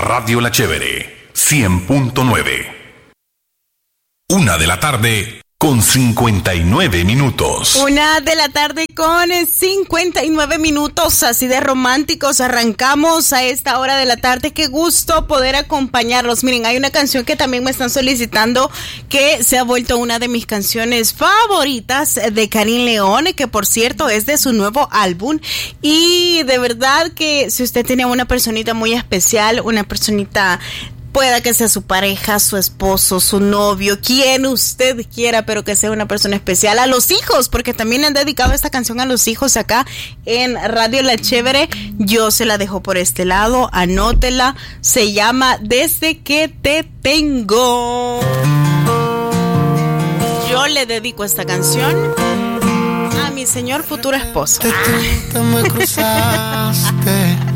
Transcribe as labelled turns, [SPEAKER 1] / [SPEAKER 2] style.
[SPEAKER 1] Radio La Chévere 100.9. 1:00 con 59 minutos.
[SPEAKER 2] 1:00 con 59 minutos, así de románticos arrancamos a esta hora de la tarde. Qué gusto poder acompañarlos. Miren, hay una canción que también me están solicitando que se ha vuelto una de mis canciones favoritas de Karim León, que por cierto es de su nuevo álbum. Y de verdad que si usted tiene una personita muy especial, una personita, pueda que sea su pareja, su esposo, su novio, quien usted quiera, pero que sea una persona especial. A los hijos, porque también le han dedicado esta canción a los hijos acá en Radio La Chévere. Yo se la dejo por este lado, anótela. Se llama Desde que te tengo. Yo le dedico esta canción a mi señor futuro esposo.
[SPEAKER 3] Te me cruzaste